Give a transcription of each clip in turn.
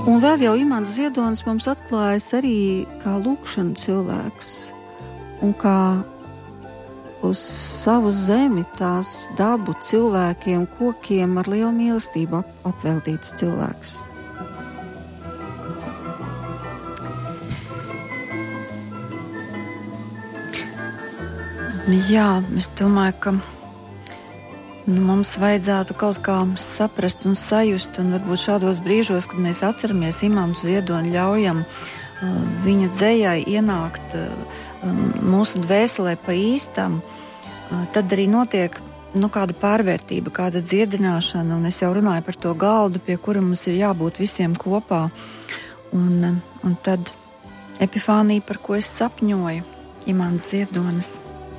Un vēl jau Imants Ziedonis mums atklājas arī kā lūkšanu cilvēks un kā uz savu zemi, tās dabu, cilvēkiem, kokiem ar lielu mīlestību apveltīts cilvēks. Jā, es domāju, ka mums vajadzētu kaut kā saprast un sajust, un varbūt šādos brīžos, kad mēs atceramies Imantu Ziedoni, ļaujam viņa dzejai ienākt mūsu dvēselē pa īstam, tad arī notiek kāda pārvērtība, kāda dziedināšana, un es jau runāju par to galdu, pie kura mums ir jābūt visiem kopā. Un tad epifānija, par ko es sapņoju, Imants Ziedonis.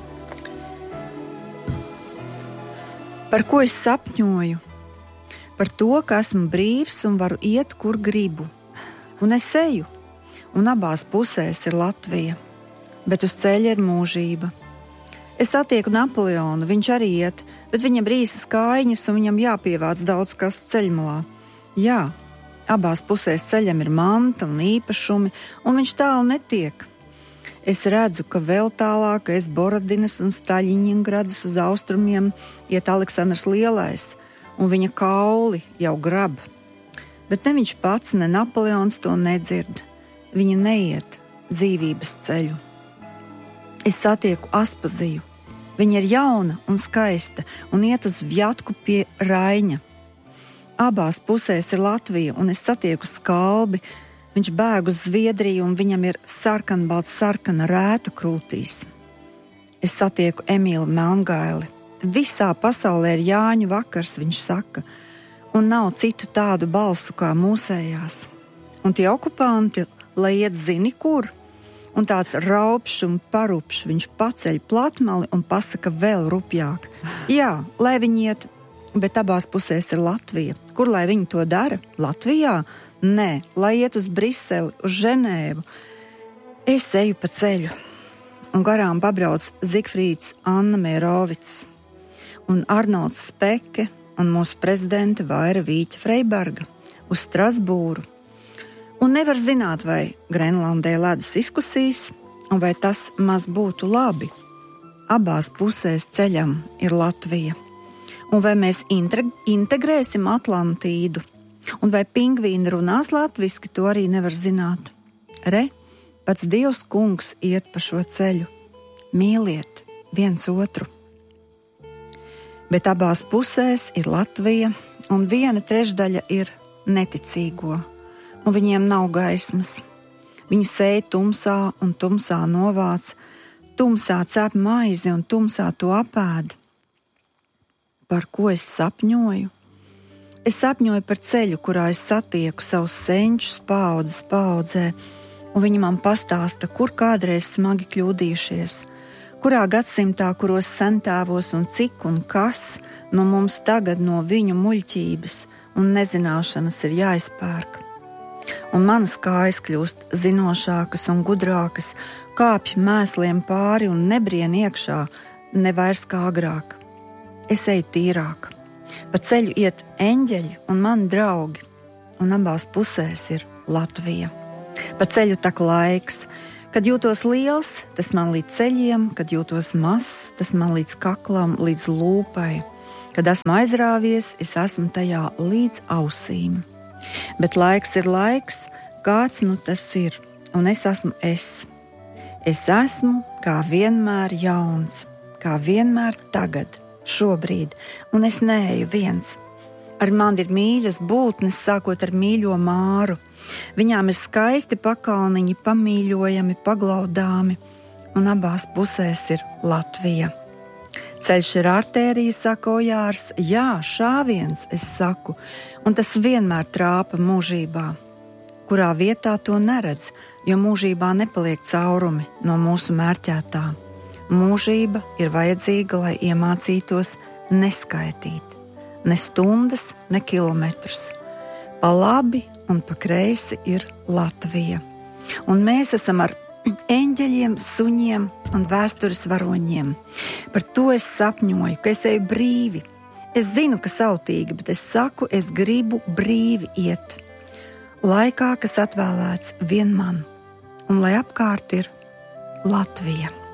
Par ko es sapņoju? Par to, ka esmu brīvs un varu iet, kur gribu. Un es eju, un abās pusēs ir Latvija, bet uz ceļa ir mūžība. Es satieku Napoleonu, viņš arī iet, bet viņam rīsas kājiņas un viņam jāpievāc daudz kas ceļmalā. Jā, abās pusēs ceļam ir manta un īpašumi, un viņš tālu netiek. Es redzu, ka vēl tālāk aiz Borodinas un Staļiņingradas uz austrumiem iet Aleksandrs Lielais, un viņa kauli jau grab. Bet ne viņš pats, ne Napoleons to nedzird. Viņa neiet dzīvības ceļu. Es satieku Aspaziju. Viņa ir jauna un skaista un iet uz Vjatku pie Raiņa. Abās pusēs ir Latvija, un es satieku Skalbi. Viņš bēg uz Zviedriju, un viņam ir sarkana rēta krūtīs. Es satieku Emīlu Melngaili. Visā pasaulē ir Jāņu vakars, viņš saka, un nav citu tādu balsu kā mūsējās. Un tie okupanti, lai iet zini kur, un tāds raupšs un parupšs, viņš paceļ platmali un pasaka vēl rupjāk. Jā, lai viņi iet, bet abās pusēs ir Latvija. Kur lai viņi to dara? Latvijā? Nē, lai iet uz Briseli, uz Ženēvu. Es eju pa ceļu, un garām pabrauc Zigfrīds Anna Mērovics un Arnolds Speke un mūsu prezidente Vaira Vīķa Freiberga uz Strasbūru. Un nevar zināt, vai Grenlandē ledus izkusīs, un vai tas maz būtu labi. Abās pusēs ceļam ir Latvija. Un vai mēs integrēsim Atlantīdu? Un vai pingvīni runās latviski, to arī nevar zināt. Re, pats Dievs kungs iet pa šo ceļu. Mīliet viens otru. Bet abās pusēs ir Latvija, un 1/3 ir neticīgo, un viņiem nav gaismas. Viņi sēj tumsā un tumsā novāc, tumsā cep maizi un tumsā to apēd. Par ko es sapņoju? Es sapņoju par ceļu, kurā es satieku savus senčus paudzes paudzē, un viņi man pastāsta, kur kādreiz smagi kļūdījušies, kurā gadsimtā, kuros sentēvos un cik un kas no mums tagad no viņu muļķības un nezināšanas ir jāizpērk. Un manas kājas kļūst zinošākas un gudrākas, kāpj mēsliem pāri un nebrien iekšā, ne vairs kā agrāk. Es eju tīrāk. Pa ceļu iet eņģeļi un mani draugi, un abās pusēs ir Latvija. Pa ceļu tak laiks, kad jūtos liels, tas man līdz ceļiem, kad jūtos mazs, tas man līdz kaklam, līdz lūpai. Kad esmu aizrāvies, es esmu tajā līdz ausīm. Bet laiks ir laiks, kāds nu tas ir, un es esmu es. Es esmu kā vienmēr jauns, kā vienmēr tagad. Šobrīd, un es neeju viens. Ar mani ir mīļas būtnes, sākot ar mīļo Māru. Viņām ir skaisti pakalniņi, pamīļojami, paglaudāmi, un abās pusēs ir Latvija. Ceļš ir artērija, saka Ojārs, jā, šāviens, es saku, un tas vienmēr trāpa mūžībā. Kurā vietā to neredz, jo mūžībā nepaliek caurumi no mūsu mērķētā. Mūžība ir vajadzīga, lai iemācītos neskaitīt, ne stundas, ne kilometrus. Pa labi un pa kreisi ir Latvija. Un mēs esam ar eņģeļiem, suņiem un vēstures varoņiem. Par to es sapņoju, ka es eju brīvi. Es zinu, ka sautīgi, bet es saku, es gribu brīvi iet. laikā, kas atvēlēts vien man, un lai apkārt ir Latvija.